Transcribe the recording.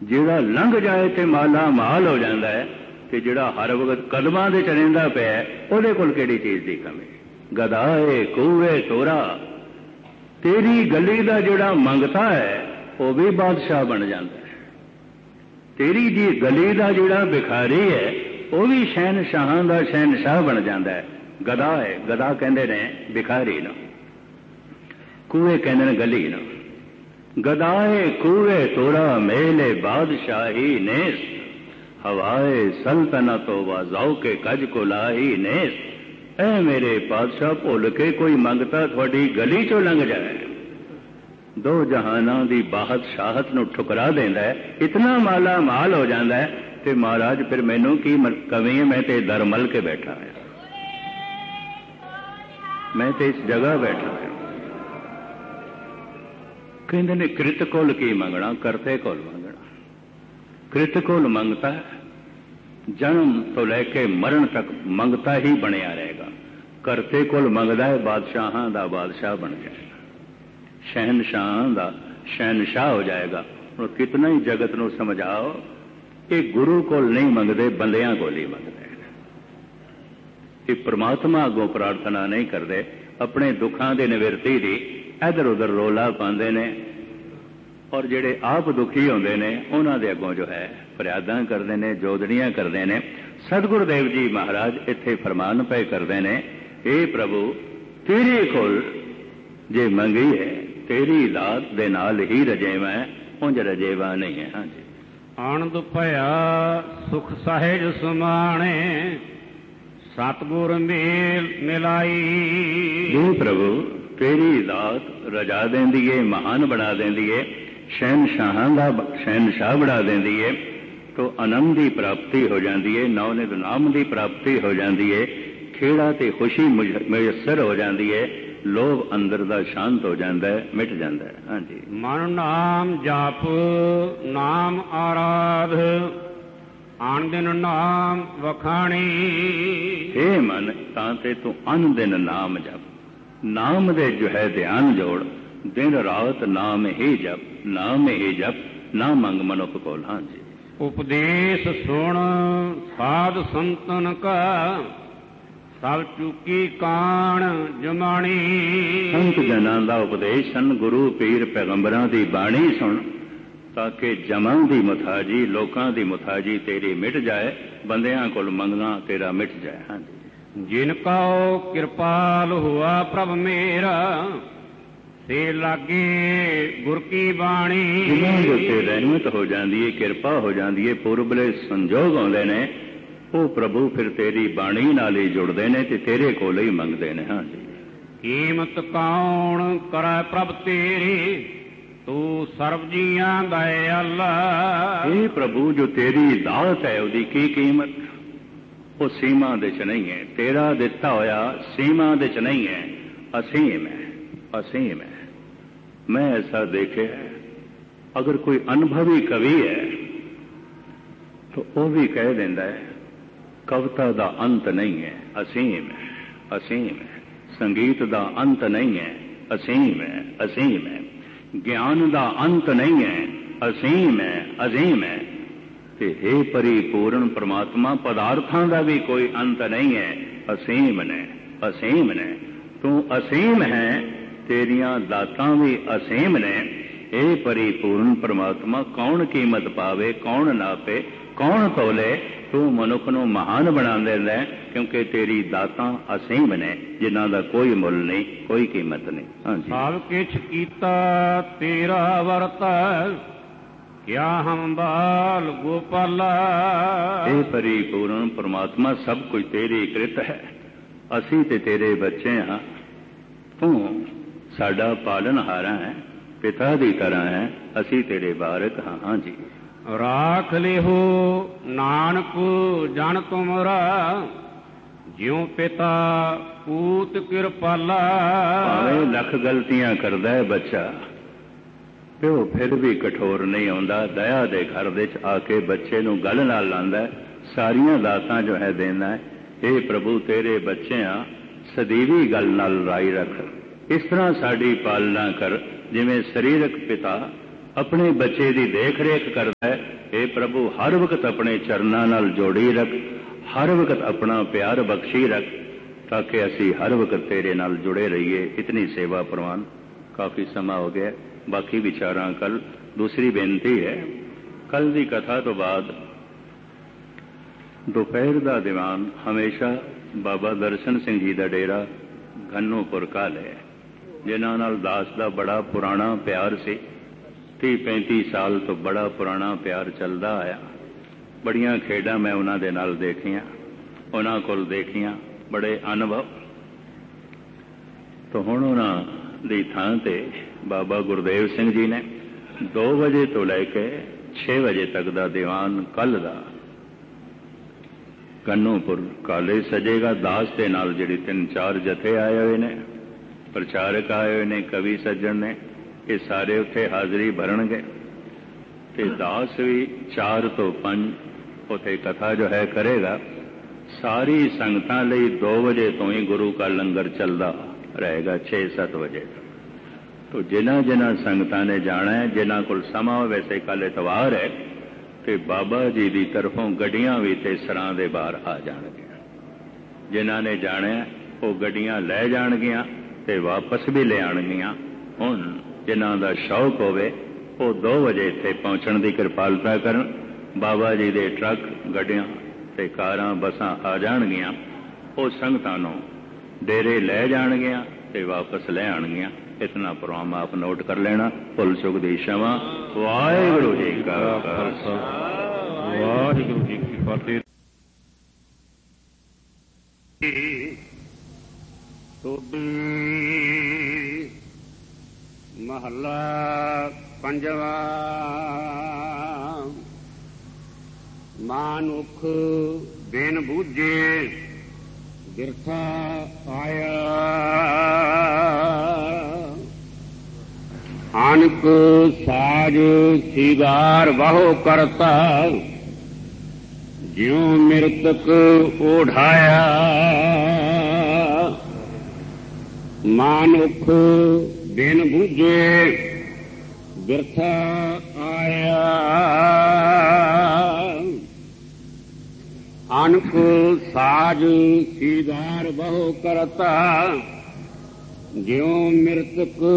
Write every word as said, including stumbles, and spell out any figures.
ਜਿਹੜਾ ਲੰਘ ਜਾਏ ਤੇ ਮਾਲਾ ਮਾਲ ਹੋ ਜਾਂਦਾ ਹੈ, ਤੇ ਜਿਹੜਾ ਹਰ ਵਕਤ ਕਦਮਾਂ ਦੇ ਚ ਰਹਿੰਦਾ ਪਿਆ ਉਹਦੇ ਕੋਲ ਕਿਹੜੀ ਚੀਜ਼ ਦੀ ਕਮੀ। ਗਦਾਏ ਕੂਵੇ ਤੋਰਾ, ਤੇਰੀ ਗਲੀ ਦਾ ਜਿਹੜਾ ਮੰਗਤਾ ਹੈ ਉਹ ਵੀ ਬਾਦਸ਼ਾਹ ਬਣ ਜਾਂਦਾ ਹੈ। ਤੇਰੀ ਜੀ ਗਲੀ ਦਾ ਜਿਹੜਾ ਭਿਖਾਰੀ ਹੈ ਉਹ ਵੀ ਸ਼ਹਿਨਸ਼ਾਹਾਂ ਦਾ ਸ਼ਹਿਨਸ਼ਾਹ ਬਣ ਜਾਂਦਾ ਹੈ। ਗਦਾ ਹੈ, ਗਦਾ ਕਹਿੰਦੇ ਨੇ ਭਿਖਾਰੀ ਨੂੰ, ਕੂਏ ਕਹਿੰਦੇ ਨੇ ਗਲੀ ਨੂੰ। ਗਦਾਏ ਕੂਏ ਤੋਰਾ ਮੇਲੇ ਬਾਦਸ਼ਾਹੀ ਨੇਸ, ਹਵਾਏ ਸਲਤਨਤੋ ਵਜ਼ਾਓ ਕੇ ਕਜ ਕੋ ਲਾਹੀ ਨੇਸ। ਐ ਮੇਰੇ ਪਾਤਸ਼ਾਹ ਭੁੱਲ ਕੇ ਕੋਈ ਮੰਗਤਾ ਤੁਹਾਡੀ ਗਲੀ ਚੋਂ ਲੰਘ ਜਾਏ, ਦੋ ਜਹਾਨਾਂ ਦੀ ਬਾਹਤ ਸ਼ਾਹਤ ਨੂੰ ਠੁਕਰਾ ਦਿੰਦਾ ਹੈ, ਇਤਨਾ ਮਾਲਾ ਮਾਲ ਹੋ ਜਾਂਦਾ ਹੈ। ਤੇ ਮਹਾਰਾਜ ਫਿਰ ਮੈਨੂੰ ਕੀ ਕਮੀ ਹੈ, ਮੈਂ ਤੇ ਦਰ ਮਲ ਕੇ ਬੈਠਾ ਹਾਂ, ਮੈਂ ਤੇ ਇਸ ਜਗ੍ਹਾ ਬੈਠਾ ਹਾਂ। ਕਹਿੰਦੇ ਨੇ ਕ੍ਰਿਤ ਕੋਲ ਕੀ ਮੰਗਣਾ, ਕਰਤੇ ਕੋਲ ਮੰਗਣਾ। ਕ੍ਰਿਤ ਕੋਲ ਮੰਗਤਾ ਜਨਮ ਤੋਂ ਲੈ ਕੇ ਮਰਨ ਤੱਕ ਮੰਗਤਾ ਹੀ ਬਣਿਆ ਰਹੇਗਾ। ਕਰਤੇ ਕੋਲ ਮੰਗਦਾ ਹੈ ਬਾਦਸ਼ਾਹਾਂ ਦਾ ਬਾਦਸ਼ਾਹ ਬਣ ਜਾਏਗਾ, ਸ਼ਹਿਨਸ਼ਾਹਾਂ ਦਾ ਸ਼ਹਿਨਸ਼ਾਹ ਹੋ ਜਾਏਗਾ। ਹੁਣ ਕਿਤਨਾ ਹੀ ਜਗਤ ਨੂੰ ਸਮਝਾਓ, ਇਹ ਗੁਰੂ ਕੋਲ ਨਹੀਂ ਮੰਗਦੇ, ਬੰਦਿਆਂ ਕੋਲ ਹੀ ਮੰਗਦੇ। ਇਹ ਪ੍ਰਮਾਤਮਾ ਅੱਗੋਂ ਪ੍ਰਾਰਥਨਾ ਨਹੀਂ ਕਰਦੇ, ਆਪਣੇ ਦੁੱਖਾਂ ਦੇ ਨਿਵਰਤੀ ਦੀ ਇੱਧਰ ਉੱਧਰ ਰੋਲਾ ਪਾਉਂਦੇ ਨੇ। ਔਰ ਜਿਹੜੇ ਆਪ ਦੁਖੀ ਹੁੰਦੇ ਨੇ ਉਹਨਾਂ ਦੇ ਅੱਗੋਂ ਜੋ ਹੈ ਫਰਿਆਦਾਂ ਕਰਦੇ ਨੇ, ਜੋਦੜੀਆਂ ਕਰਦੇ ਨੇ। ਸਤਿਗੁਰੂ ਦੇਵ ਜੀ ਮਹਾਰਾਜ ਇੱਥੇ ਫਰਮਾਨ ਪਏ ਕਰਦੇ ਨੇ, ਇਹ ਪ੍ਰਭੂ ਤੇਰੇ ਕੋਲ ਜੇ ਮੰਗੀ ਹੈ, ਤੇਰੀ ਦਾਤ ਦੇ ਨਾਲ ਹੀ ਰਜੇਵਾਂ, ਉਂਝ ਰਜੇਵਾ ਨਹੀਂ ਹੈ। ਹਾਂਜੀ। ਆਨੰਦ ਭਇਆ ਸੁਖ ਸਹਿਜ ਸਮਾਣੇ, ਸਤਿਗੁਰ ਮੇਲ ਮਿਲਾਈ। ਇਹ ਪ੍ਰਭੂ ਤੇਰੀ ਦਾਤ ਰਜਾ ਦਿੰਦੀ ਏ, ਮਹਾਨ ਬਣਾ ਦਿੰਦੀ ਏ, ਸ਼ਹਿਨਸ਼ਾਹਾਂ ਦਾ ਸ਼ਹਿਨਸ਼ਾਹ ਬਣਾ ਦਿੰਦੀ ਏ। ਤੋ ਆਨੰਦ ਦੀ ਪ੍ਰਾਪਤੀ ਹੋ ਜਾਂਦੀ ਏ, ਨੌ-ਨਿਧ ਨਾਮ ਦੀ ਪ੍ਰਾਪਤੀ ਹੋ ਜਾਂਦੀ ਏ, ਖੇੜਾ ਤੇ ਖੁਸ਼ੀ ਮੁਯੱਸਰ ਹੋ ਜਾਂਦੀ ਏ, ਲੋਭ ਅੰਦਰ ਦਾ ਸ਼ਾਂਤ ਹੋ ਜਾਂਦਾ ਹੈ, ਮਿਟ ਜਾਂਦਾ ਹੈ। ਹਾਂਜੀ। ਮਨ ਨਾਮ ਜਪ ਨਾਮ ਆਰਾਧ, ਆਨ ਦਿਨ ਨਾਮ ਵਖਾਣੀ। ਇਹ ਮਨ ਤਾਂ ਤੇ ਤੂੰ ਅਨ ਦਿਨ ਨਾਮ ਜਪ, ਨਾਮ ਦੇ ਜੋ ਹੈ ਧਿਆਨ ਜੋੜ, ਦਿਨ ਰਾਤ ਨਾਮ ਹੀ ਜਪ, ਨਾਮ ਹੀ ਜਪ, ਨਾ ਮੰਗ ਮਨੁੱਖ ਕੋਲ। ਹਾਂਜੀ। ਉਪਦੇਸ਼ ਸੁਣ ਸਾਧ ਸੰਤਨ ਕਾ, ਸਭ ਚੁੱਕੀ ਕਾਣ ਜਮਾਣੀ। ਸੰਤ ਜਨਾਂ ਦਾ ਉਪਦੇਸ਼ਨ, ਗੁਰੂ ਪੀਰ ਪੈਗੰਬਰਾਂ ਦੀ ਬਾਣੀ ਸੁਣ, ਤਾਂ ਕਿ ਜਮਾਂ ਦੀ ਮੁਥਾਜੀ, ਲੋਕਾਂ ਦੀ ਮੁਥਾਜੀ ਤੇਰੀ ਮਿਟ ਜਾਏ, ਬੰਦਿਆਂ ਕੋਲ ਮੰਗਣਾ ਤੇਰਾ ਮਿਟ ਜਾਏ। ਹਾਂਜੀ। ਜਿਨ ਕਉ ਕਿਰਪਾਲ ਹੁਆ ਪ੍ਰਭ ਮੇਰਾ, ਤੇ ਲਾਗੇ ਗੁਰ ਕੀ ਬਾਣੀ। ਜਿਨ੍ਹਾਂ ਦੇ ਉੱਤੇ ਰਹਿਮਤ ਹੋ ਜਾਂਦੀ ਹੈ, ਕਿਰਪਾ ਹੋ ਜਾਂਦੀ ਹੈ, ਪੁਰਬਲੇ ਸੰਜੋਗ ਆਉਂਦੇ ਨੇ, ਉਹ ਪ੍ਰਭੂ ਫਿਰ ਤੇਰੀ ਬਾਣੀ ਨਾਲ ਹੀ ਜੁੜਦੇ ਨੇ ਤੇ ਤੇਰੇ ਕੋਲ ਹੀ ਮੰਗਦੇ ਨੇ। ਹਾਂਜੀ। ਕੀਮਤ ਕੌਣ ਕਰੈ ਪ੍ਰਭ ਤੇਰੀ, ਤੂੰ ਸਰਬ ਜੀਆਂ ਦਾ ਅੱਲਾ। ਇਹ ਪ੍ਰਭੂ ਜੋ ਤੇਰੀ ਦਾਤ ਹੈ ਉਹਦੀ ਕੀ ਕੀਮਤ, ਉਹ ਸੀਮਾ ਦੇ ਚ ਨਹੀਂ ਹੈ। ਤੇਰਾ ਦਿੱਤਾ ਹੋਇਆ ਸੀਮਾ ਦੇ ਚ ਨਹੀਂ ਹੈ, ਅਸੀਮ ਹੈ, ਅਸੀਮ ਹੈ। ਮੈਂ ਐਸਾ ਦੇਖਿਆ, ਅਗਰ ਕੋਈ ਅਨੁਭਵੀ ਕਵੀ ਹੈ ਤਾਂ ਉਹ ਵੀ ਕਹਿ ਦਿੰਦਾ ਹੈ ਕਵਿਤਾ ਦਾ ਅੰਤ ਨਹੀਂ ਹੈ, ਅਸੀਮ ਹੈ, ਅਸੀਮ ਹੈ। ਸੰਗੀਤ ਦਾ ਅੰਤ ਨਹੀਂ ਹੈ, ਅਸੀਮ ਹੈ, ਅਸੀਮ ਹੈ। ਗਿਆਨ ਦਾ ਅੰਤ ਨਹੀਂ ਹੈ, ਅਸੀਮ ਹੈ, ਅਜ਼ੀਮ ਹੈ। ਤੇ हे ਪਰਿਪੂਰਨ ਪ੍ਰਮਾਤਮਾ, ਪਦਾਰਥਾਂ ਦਾ ਵੀ ਕੋਈ ਅੰਤ ਨਹੀਂ ਹੈ, ਅਸੀਮ ਨੇ, ਅਸੀਮ ਨੇ। ਤੂੰ ਅਸੀਮ ਹੈ, ਤੇਰੀਆਂ ਦਾਤਾਂ ਵੀ ਅਸੀਮ ਨੇ। हे ਪਰਿਪੂਰਨ ਪ੍ਰਮਾਤਮਾ, ਕੌਣ ਕੀਮਤ ਪਾਵੇ, ਕੌਣ ਨਾਪੇ, ਕੌਣ ਤੋਲੇ। ਤੂੰ ਮਨੁੱਖ ਨੂੰ ਮਹਾਨ ਬਣਾ ਦਿੰਦਾ, ਕਿਉਂਕਿ ਤੇਰੀ ਦਾਤਾਂ ਅਸੀਮ ਨੇ, ਜਿਨ੍ਹਾਂ ਦਾ ਕੋਈ ਮੁੱਲ ਨਹੀਂ, ਕੋਈ ਕੀਮਤ ਨਹੀਂ। ਹਾਂਜੀ। ਸਭ ਕਿਛ ਕੀਤਾ ਤੇਰਾ ਵਰਤਾ, ਕਿਆ ਹਮ ਬਾਲ ਗੋਪਾਲਾ। ਇਹ ਪਰਿਪੂਰਨ ਪ੍ਰਮਾਤਮਾ, ਸਭ ਕੁਝ ਤੇਰੀ ਕ੍ਰਿਤ ਹੈ, ਅਸੀਂ ਤੇ ਤੇਰੇ ਬੱਚੇ ਹਾਂ। ਤੂੰ ਸਾਡਾ ਪਾਲਣਹਾਰਾ ਹੈ, ਪਿਤਾ ਦੀ ਤਰ੍ਹਾਂ ਹੈ, ਅਸੀਂ ਤੇਰੇ ਬਾਰਕ ਹਾਂ। ਹਾਂਜੀ। ਰਾਖ ਲਿਹੋ ਨਾਨਕ ਜਨ ਤੁਮਰਾ, ਜਿਉ ਪਿਤਾ ਪੂਤ ਕਿਰਪਾਲਾ। ਭਾਵੇਂ ਲੱਖ ਗਲਤੀਆਂ ਕਰਦਾ ਹੈ ਬੱਚਾ, ਪਿਓ ਫਿਰ ਵੀ ਕਠੋਰ ਨਹੀਂ ਆਉਂਦਾ, ਦਇਆ ਦੇ ਘਰ ਵਿੱਚ ਆ ਕੇ ਬੱਚੇ ਨੂੰ ਗਲ ਨਾਲ ਲਾਉਂਦਾ, ਸਾਰੀਆਂ ਦਾਤਾਂ ਜੋ ਹੈ ਦੇਣਾ ਹੈ। ਇਹ ਪ੍ਰਭੂ ਤੇਰੇ ਬੱਚੇ ਆ, ਸਦੀਵੀ ਗੱਲ ਨਾਲ ਰਾਈ ਰੱਖ, ਇਸ ਤਰ੍ਹਾਂ ਸਾਡੀ ਪਾਲਣਾ ਕਰ, ਜਿਵੇਂ ਸਰੀਰਕ ਪਿਤਾ ਆਪਣੇ ਬੱਚੇ ਦੀ ਦੇਖ ਰੇਖ ਕਰਦਾ ਹੈ, हे प्रभु हर वक्त अपने चरनां नाल जोड़ी रख, हर वक्त अपना प्यार बख्शी रख, ताकि असी हर वक्त तेरे नाल जुड़े रहिए। इतनी सेवा प्रवान काफ़ी समा हो गया, बाकी विचारां कल। दूसरी बेनती है, कल की कथा तो बाद दोपहर का दीवान हमेशा बाबा दर्शन सिंह जी का डेरा घनूपुर काल है, जिन्हां नाल दास का बड़ा पुराना प्यार से तीह पैंती साल तो बड़ा पुराना प्यार चलता आया। बड़ियां खेडां मैं उन्हां दे नाल देखियां, उन्हां कोल देखियां, बड़े अनुभव। तो हुण उन्हां दी थां ते बाबा गुरदेव सिंह जी ने दो बजे तो लैके छे बजे तक का दीवान कल का घनूपुर काले सजेगा। दास के नाल जिहड़े तीन चार जथे आए हुए ने, प्रचारक आए हुए ने, कवि सज्जन ने, ये सारे उत्थे हाज़री भरनगे। ते दास भी चार तो पंज उत्थे कथा जो है करेगा। सारी संगतां लई दो बजे तो ही गुरु का लंगर चलता रहेगा छे सत्त बजे तक। तो जिन्हां जिन्हां संगतां ने जाना है, जिन्हां कोल समा, वैसे कल इतवार है, तो बाबा जी की तरफों गड्डियां भी ते सरां दे बाहर आ जाणगियां। जिन्हां ने जाना है वो गड्डियां लै जाणगियां ते वापस भी ले आणगियां। हुण जिन्हां दा शौक होवे वो दो बजे इत्थे पहुंचण की किरपालता करन। बाबा जी दे ट्रक, गड्डियां ते कारां, बसां आ जाणगियां। वो संगतां नूं डेरे लै जाणगियां ते वापस ले आणगियां। इतना प्रोग्राम आप नोट कर लेना। भुल चुक दी क्षमा। वाहिगुरू जी का खालसा, वाहिगुरू जी की फतेह। महला पंजवा। मानुख बिन बूझे बिरथा आया, आनक साज सिगार बाहो करता, ज्यों मृतक ओढ़ाया। मानुख बिन बूझे बिरथा आया, आनक साज सिगार बाहो करता, ज्यों मृतक